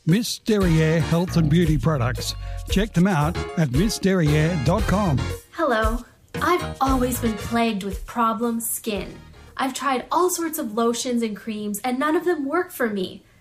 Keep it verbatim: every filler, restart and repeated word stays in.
Miss Derriere Health and Beauty Products. Check them out at miss derriere dot com. Hello. I've always been plagued with problem skin. I've tried all sorts of lotions and creams, and none of them work for me.